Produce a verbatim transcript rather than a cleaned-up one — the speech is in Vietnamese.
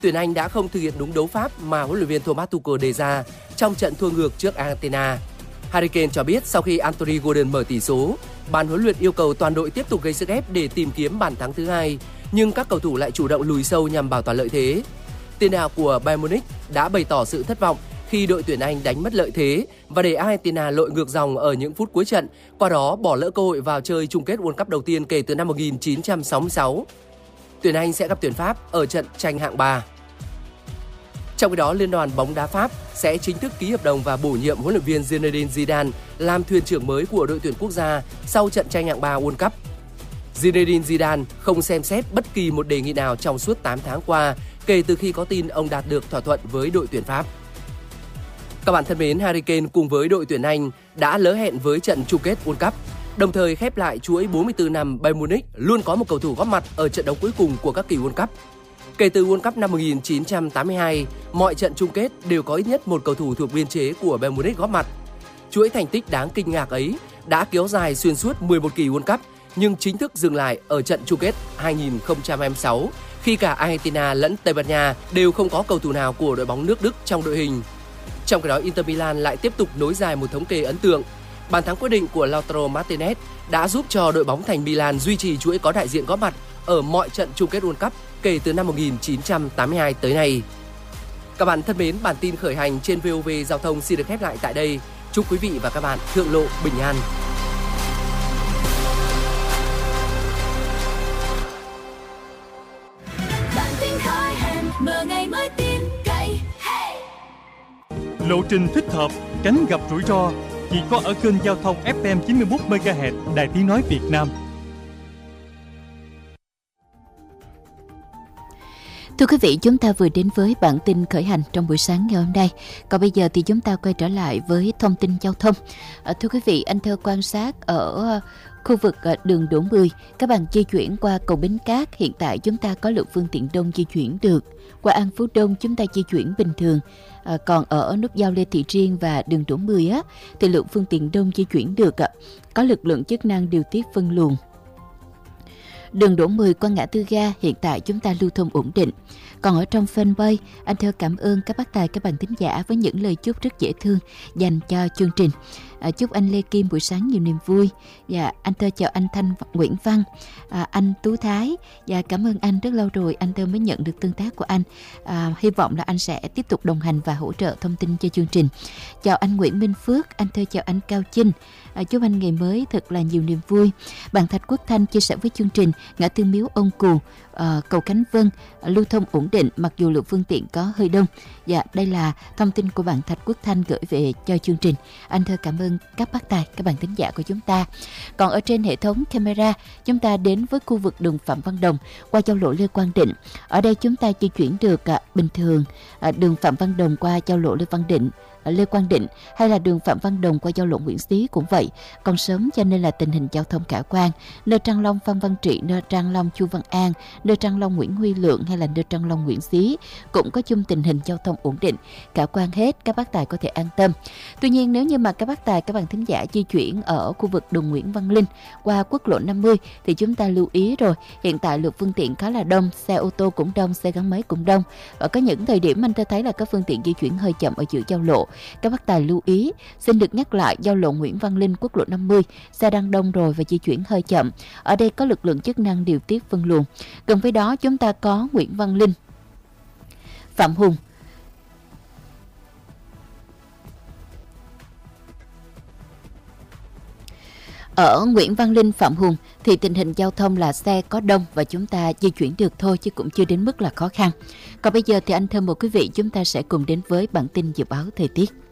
tuyển Anh đã không thực hiện đúng đấu pháp mà huấn luyện viên Thomas Tuchel đề ra trong trận thua ngược trước Argentina. Harry Kane cho biết sau khi Anthony Gordon mở tỷ số, ban huấn luyện yêu cầu toàn đội tiếp tục gây sức ép để tìm kiếm bàn thắng thứ hai, nhưng các cầu thủ lại chủ động lùi sâu nhằm bảo toàn lợi thế. Tiền đạo của Bayern Munich đã bày tỏ sự thất vọng khi đội tuyển Anh đánh mất lợi thế và để Argentina lội ngược dòng ở những phút cuối trận, qua đó bỏ lỡ cơ hội vào chơi chung kết World Cup đầu tiên kể từ năm một nghìn chín trăm sáu mươi sáu. Tuyển Anh sẽ gặp tuyển Pháp ở trận tranh hạng ba. Trong khi đó, Liên đoàn bóng đá Pháp sẽ chính thức ký hợp đồng và bổ nhiệm huấn luyện viên Zinedine Zidane làm thuyền trưởng mới của đội tuyển quốc gia sau trận tranh hạng ba World Cup. Zinedine Zidane không xem xét bất kỳ một đề nghị nào trong suốt tám tháng qua kể từ khi có tin ông đạt được thỏa thuận với đội tuyển Pháp. Các bạn thân mến, Harry Kane cùng với đội tuyển Anh đã lỡ hẹn với trận chung kết World Cup, đồng thời khép lại chuỗi bốn mươi tư năm Bayern Munich luôn có một cầu thủ góp mặt ở trận đấu cuối cùng của các kỳ World Cup. Kể từ World Cup năm một nghìn chín trăm tám mươi hai, mọi trận chung kết đều có ít nhất một cầu thủ thuộc biên chế của Bayern Munich góp mặt. Chuỗi thành tích đáng kinh ngạc ấy đã kéo dài xuyên suốt mười một kỳ World Cup, nhưng chính thức dừng lại ở trận chung kết hai nghìn không trăm hai mươi sáu khi cả Argentina lẫn Tây Ban Nha đều không có cầu thủ nào của đội bóng nước Đức trong đội hình. Trong khi đó, Inter Milan lại tiếp tục nối dài một thống kê ấn tượng. Bàn thắng quyết định của Lautaro Martinez đã giúp cho đội bóng thành Milan duy trì chuỗi có đại diện góp mặt ở mọi trận chung kết World Cup kể từ năm một nghìn chín trăm tám mươi hai tới nay. Các bạn thân mến, bản tin khởi hành trên vê o vê Giao thông xin được khép lại tại đây. Chúc quý vị và các bạn thượng lộ bình an. Lộ trình thích hợp, tránh gặp rủi ro chỉ có ở kênh giao thông ép em chín mươi mốt mê ga héc Đài Tiếng nói Việt Nam. Thưa quý vị, chúng ta vừa đến với bản tin khởi hành trong buổi sáng ngày hôm nay. Còn bây giờ thì chúng ta quay trở lại với thông tin giao thông. À, thưa quý vị, anh Thơ quan sát ở khu vực đường Đỗ Mười, các bạn di chuyển qua cầu Bến Cát, hiện tại chúng ta có lượng phương tiện đông di chuyển được. Qua An Phú Đông chúng ta di chuyển bình thường. À, còn ở nút giao Lê Thị Riêng và đường Đỗ Mười á, thì lượng phương tiện đông di chuyển được, à, có lực lượng chức năng điều tiết phân luồng. Đường Đỗ Mười qua ngã tư ga hiện tại chúng ta lưu thông ổn định. Còn ở trong fanpage, anh Thơ cảm ơn các bác tài, các bạn thính giả với những lời chúc rất dễ thương dành cho chương trình. À, chúc anh Lê Kim buổi sáng nhiều niềm vui. Và anh Thơ chào anh Thanh Nguyễn Văn, à, anh Tú Thái. Và cảm ơn anh, rất lâu rồi anh Thơ mới nhận được tương tác của anh. À, hy vọng là anh sẽ tiếp tục đồng hành và hỗ trợ thông tin cho chương trình. Chào anh Nguyễn Minh Phước, anh Thơ chào anh Cao Chinh. À, chúc anh ngày mới thật là nhiều niềm vui. Bạn Thạch Quốc Thanh chia sẻ với chương trình ngã tư Miếu Ông Cù, à, cầu Khánh Vân à, lưu thông ổn định mặc dù lượng phương tiện có hơi đông. Dạ, đây là thông tin của bạn Thạch Quốc Thanh gửi về cho chương trình. Anh Thơ cảm ơn các bác tài, các bạn thính giả của chúng ta. Còn ở trên hệ thống camera, chúng ta đến với khu vực đường Phạm Văn Đồng qua giao lộ Lê Quang Định. Ở đây chúng ta di chuyển được à, bình thường, à, đường Phạm Văn Đồng qua giao lộ Lê Văn Định, Lê Quang Định, hay là đường Phạm Văn Đồng qua giao lộ Nguyễn Xí cũng vậy. Còn sớm cho nên là tình hình giao thông khả quan. Nơi Trang Long Phan Văn Trị, nơi Trang Long Chu Văn An, nơi Trang Long Nguyễn Huy Lượng hay là nơi Trang Long Nguyễn Xí cũng có chung tình hình giao thông ổn định, khả quan hết, các bác tài có thể an tâm. Tuy nhiên nếu như mà các bác tài, các bạn thính giả di chuyển ở khu vực đường Nguyễn Văn Linh qua quốc lộ năm mươi thì chúng ta lưu ý rồi, hiện tại lượng phương tiện khá là đông, xe ô tô cũng đông, xe gắn máy cũng đông. Và có những thời điểm anh ta thấy là các phương tiện di chuyển hơi chậm ở giữa giao lộ. Các bác tài lưu ý, xin được nhắc lại giao lộ Nguyễn Văn Linh quốc lộ năm mươi, xe đang đông rồi và di chuyển hơi chậm. Ở đây có lực lượng chức năng điều tiết phân luồng. Gần với đó chúng ta có Nguyễn Văn Linh, Phạm Hùng, ở Nguyễn Văn Linh, Phạm Hùng thì tình hình giao thông là xe có đông và chúng ta di chuyển được thôi chứ cũng chưa đến mức là khó khăn. Còn bây giờ thì anh Thơm mời quý vị chúng ta sẽ cùng đến với bản tin dự báo thời tiết.